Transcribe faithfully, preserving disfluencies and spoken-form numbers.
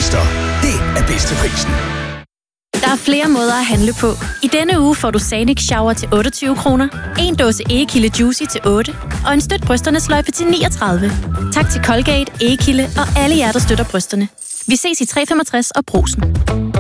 Frister. Det er bedste prisen. Der er flere måder at handle på. I denne uge får du Sanik Shower til otteogtyve kroner, en dåse Egekilde Juicy til otte og en støt brysterne sløjfe til niogtredive. Tak til Colgate, Egekilde og alle jer, der støtter brysterne. Vi ses i tre femogtres og Brugsen.